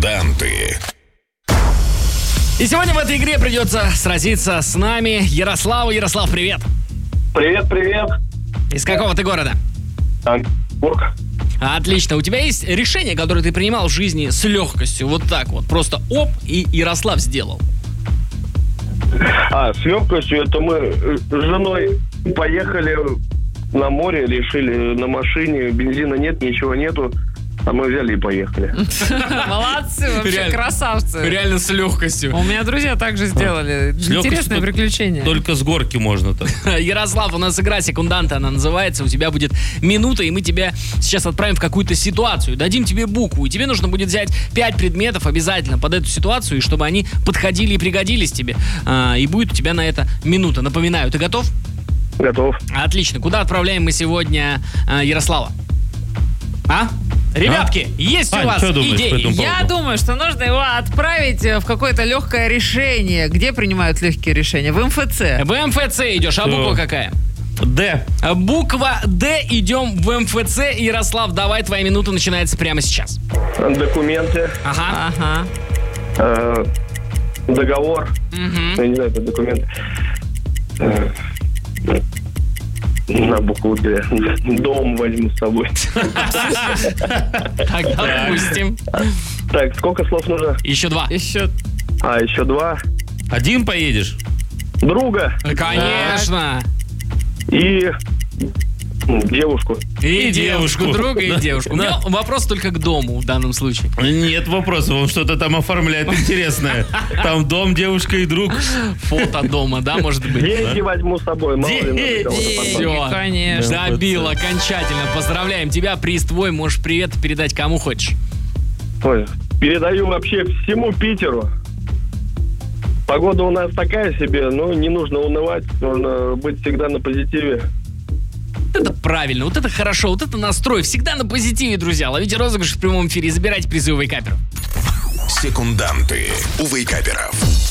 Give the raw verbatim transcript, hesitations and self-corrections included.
Секунданты. И сегодня в этой игре придется сразиться с нами Ярославу. Ярослав, привет. Привет, привет. Из какого ты города? Санкт-Петербург. Отлично. У тебя есть решение, которое ты принимал в жизни с легкостью, вот так вот, просто оп, и Ярослав сделал. А, с легкостью, это мы с женой поехали на море, решили на машине, бензина нет, ничего нету, а мы взяли и поехали. Молодцы, вообще Реально. красавцы. Реально с легкостью. У меня друзья также сделали. С Интересное легкостью приключение. Только с горки можно так. Ярослав, у нас игра «Секунданты», она называется. У тебя будет минута, и мы тебя сейчас отправим в какую-то ситуацию. Дадим тебе букву, и тебе нужно будет взять пять предметов обязательно под эту ситуацию, и чтобы они подходили и пригодились тебе. А, и будет у тебя на это минута. Напоминаю, ты готов? Готов. Отлично. Куда отправляем мы сегодня а, Ярослава? А? Ребятки, а? есть Ань, у вас что думаешь по идеи? этому поводу? Я думаю, что нужно его отправить в какое-то легкое решение. Где принимают легкие решения? В эм эф цэ. В эм эф цэ идешь, а Всё. буква какая? Д. Буква Д, идем в эм эф цэ. Ярослав, давай, твоя минута начинается прямо сейчас. Документы, Ага. Ага. э, договор, Мгм. я не знаю, это документы. Э, На букву Д. Дом возьму с собой. Так, допустим. Так, сколько слов нужно? Еще два. Еще. А, еще два. Один поедешь? Друга Конечно. и девушку. И, И девушку, девушку. друга, и Да. девушку. У меня Да. вопрос только к дому в данном случае. Нет вопросов, он что-то там оформляет интересное. Там дом, девушка и друг. Фото дома, да, может быть? Деньги возьму с собой. Мало ли надо Деньги. кого-то позвать. Все. Конечно. Забил окончательно. Поздравляем тебя. Приз твой. Можешь привет передать кому хочешь. Ой, передаю вообще всему Питеру. Погода у нас такая себе, но не нужно унывать, нужно быть всегда на позитиве. Вот это правильно, вот это хорошо, вот это настрой. Всегда на позитиве, друзья. Ловите розыгрыш в прямом эфире и забирайте призы у Вейкаперов. Секунданты у Вейкаперов.